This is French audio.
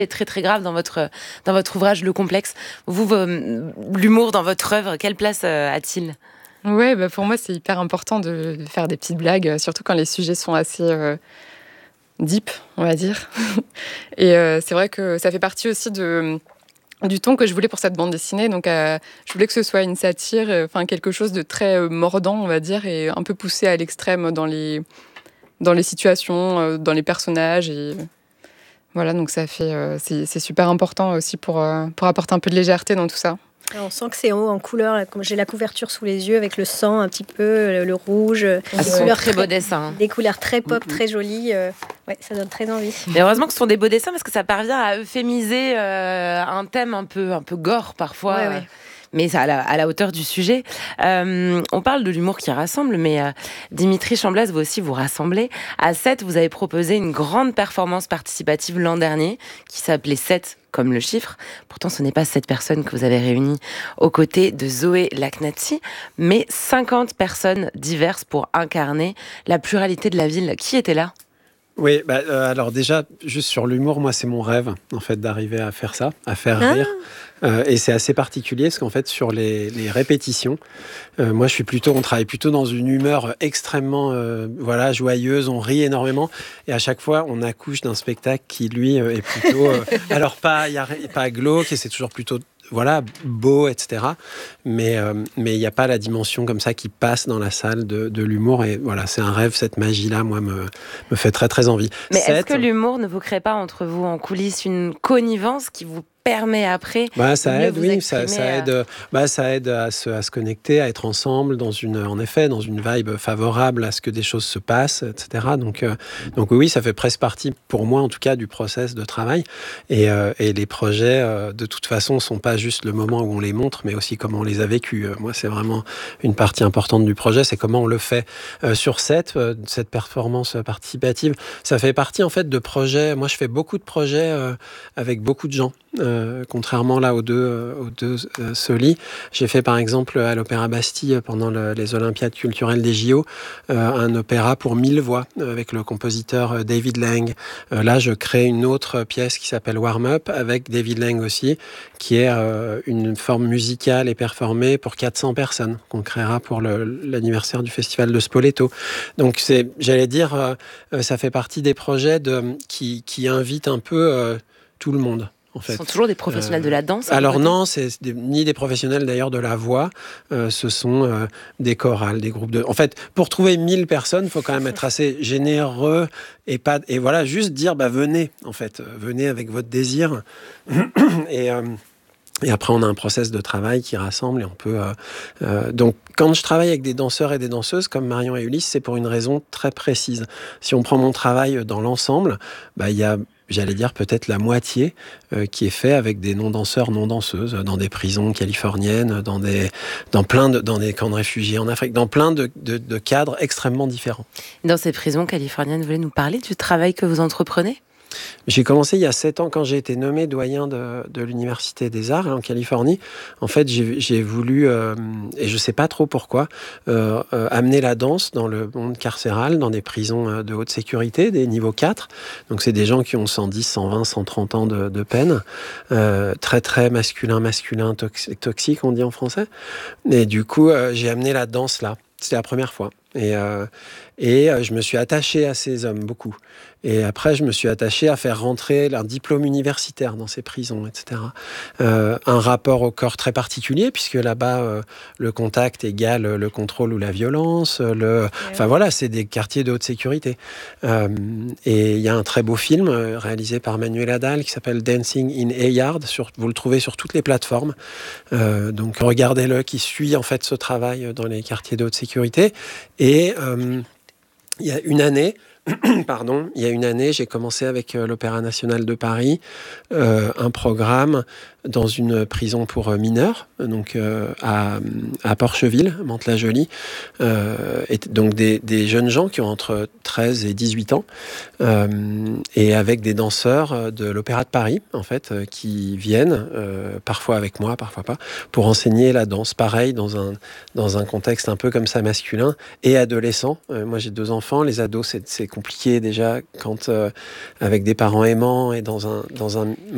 est très très grave dans votre ouvrage Le Complexe. L'humour dans votre œuvre, quelle place a-t-il ? Ouais, pour moi, c'est hyper important de faire des petites blagues, surtout quand les sujets sont assez deep, on va dire. Et c'est vrai que ça fait partie aussi du ton que je voulais pour cette bande dessinée. Donc, je voulais que ce soit une satire, quelque chose de très mordant, on va dire, et un peu poussé à l'extrême dans les situations, dans les personnages. Et voilà, donc c'est super important aussi pour apporter un peu de légèreté dans tout ça. On sent que c'est en couleur, là, comme j'ai la couverture sous les yeux avec le sang un petit peu, le rouge. Des couleurs très beaux dessins. Des couleurs très pop, très jolies. Ouais, ça donne très envie. Mais heureusement que ce sont des beaux dessins parce que ça parvient à euphémiser un thème un peu gore parfois. Ouais. Mais c'est à la hauteur du sujet. On parle de l'humour qui rassemble, mais Dimitri Chamblaz, vous aussi, vous rassemblez. À 7, vous avez proposé une grande performance participative l'an dernier qui s'appelait 7 comme le chiffre. Pourtant, ce n'est pas 7 personnes que vous avez réunies aux côtés de Zoé Laknati, mais 50 personnes diverses pour incarner la pluralité de la ville. Qui était là ? Oui, alors déjà, juste sur l'humour, moi, c'est mon rêve, en fait, d'arriver à faire ça, à faire rire. Et c'est assez particulier, parce qu'en fait, sur les répétitions, moi, on travaille plutôt dans une humeur extrêmement joyeuse, on rit énormément, et à chaque fois, on accouche d'un spectacle qui, lui, est plutôt... alors, pas glauque, et c'est toujours plutôt... beau, etc. Mais il n'y a pas la dimension comme ça qui passe dans la salle de l'humour. Et voilà, c'est un rêve, cette magie-là, moi, me fait très, très envie. Mais est-ce que l'humour ne vous crée pas entre vous en coulisses une connivence qui vous permet après ça aide, oui, ça aide à se connecter, à être ensemble dans une vibe favorable à ce que des choses se passent, etc. Donc oui, ça fait presque partie, pour moi en tout cas, du process de travail. Et les projets, de toute façon, sont pas juste le moment où on les montre, mais aussi comment on les a vécus. Moi, c'est vraiment une partie importante du projet, c'est comment on le fait sur cette performance participative. Ça fait partie en fait de projets. Moi, je fais beaucoup de projets avec beaucoup de gens. Contrairement là aux deux Soli, j'ai fait par exemple à l'Opéra Bastille pendant les Olympiades culturelles des JO un opéra pour 1000 voix avec le compositeur David Lang. Là, je crée une autre pièce qui s'appelle Warm Up avec David Lang aussi, qui est une forme musicale et performée pour 400 personnes qu'on créera pour l'anniversaire du festival de Spoleto. Donc ça fait partie des projets qui invitent un peu tout le monde. En fait. Ce sont toujours des professionnels de la danse. Alors non, ni des professionnels d'ailleurs de la voix. Ce sont des chorales, des groupes de. En fait, pour trouver 1000 personnes, il faut quand même être assez généreux et voilà, juste dire venez. En fait, venez avec votre désir et après, on a un process de travail qui rassemble et on peut... Donc, quand je travaille avec des danseurs et des danseuses, comme Marion et Ulysse, c'est pour une raison très précise. Si on prend mon travail dans l'ensemble, il y a, j'allais dire, peut-être la moitié qui est fait avec des non-danseurs, non-danseuses, dans des prisons californiennes, dans des camps de réfugiés en Afrique, dans plein de cadres extrêmement différents. Dans ces prisons californiennes, vous voulez nous parler du travail que vous entreprenez ? J'ai commencé il y a 7 ans quand j'ai été nommé doyen de l'Université des Arts en Californie. En fait, j'ai voulu, et je ne sais pas trop pourquoi, amener la danse dans le monde carcéral, dans des prisons de haute sécurité, des niveaux 4. Donc, c'est des gens qui ont 110, 120, 130 ans de peine. Très, très masculin, toxique, on dit en français. Et du coup, j'ai amené la danse là. C'était la première fois. Et je me suis attaché à ces hommes, beaucoup. Et après, je me suis attaché à faire rentrer un diplôme universitaire dans ces prisons, etc. Un rapport au corps très particulier, puisque là-bas, le contact égale le contrôle ou la violence. Enfin voilà, c'est des quartiers de haute sécurité. Et il y a un très beau film réalisé par Manuel Adal qui s'appelle Dancing in a Yard. Vous le trouvez sur toutes les plateformes. Donc regardez-le, qui suit en fait ce travail dans les quartiers de haute sécurité. Et il y a une année, j'ai commencé avec l'Opéra National de Paris un programme dans une prison pour mineurs, donc à Porcheville, Mantes-la-Jolie, et donc des jeunes gens qui ont entre 13 et 18 ans, et avec des danseurs de l'Opéra de Paris, en fait, qui viennent, parfois avec moi, parfois pas, pour enseigner la danse, pareil, dans un contexte un peu comme ça masculin et adolescent. Moi, j'ai 2 enfants, les ados, c'est compliqué déjà quand avec des parents aimants et dans un